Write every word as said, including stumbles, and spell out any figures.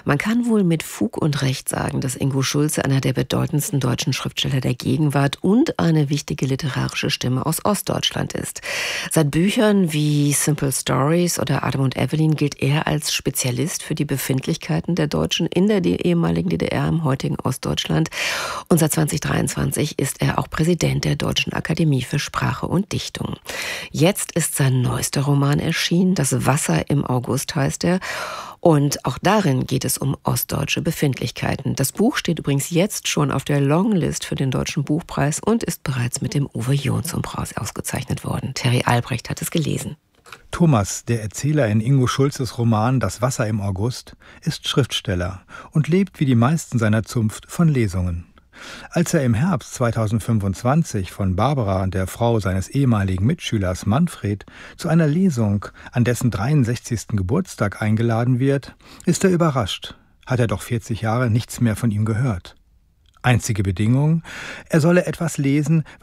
Man kann wohl mit Fug und Recht sagen, dass Ingo Schulze einer der bedeutendsten deutschen Schriftsteller der Gegenwart und eine wichtige literarische Stimme aus Ostdeutschland ist. Seit Büchern wie Simple Stories oder Adam und Evelyn gilt er als Spezialist für die Befindlichkeiten der Deutschen in der ehemaligen D D R im heutigen Ostdeutschland. Und seit zweitausenddreiundzwanzig ist er auch Präsident der Deutschen Akademie für Sprache und Dichtung. Jetzt ist sein neuester Roman erschienen, Das Wasser im August heißt er. Und auch darin geht es um ostdeutsche Befindlichkeiten. Das Buch steht übrigens jetzt schon auf der Longlist für den Deutschen Buchpreis und ist bereits mit dem Uwe Jonsson-Preis ausgezeichnet worden. Terry Albrecht hat es gelesen. Thomas, der Erzähler in Ingo Schulzes Roman Das Wasser im August, ist Schriftsteller und lebt wie die meisten seiner Zunft von Lesungen. Als er im Herbst zweitausendfünfundzwanzig von Barbara, der Frau seines ehemaligen Mitschülers Manfred, zu einer Lesung an dessen dreiundsechzigsten Geburtstag eingeladen wird, ist er überrascht. Hat er doch vierzig Jahre nichts mehr von ihm gehört. Einzige Bedingung, er solle etwas lesen,